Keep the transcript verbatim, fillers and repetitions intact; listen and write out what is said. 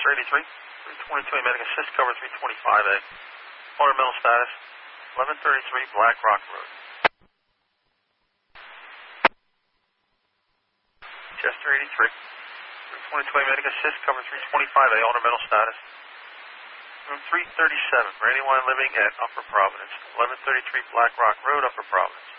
Chester eighty-three, three twenty-two Medic Assist, cover three twenty-five A. Ornamental status, eleven thirty-three Black Rock Road. Chester eighty-three, three twenty-two Medic Assist, cover three twenty-five A. Ornamental status. Room three thirty-seven for anyone living at Upper Providence, eleven thirty-three Black Rock Road, Upper Providence.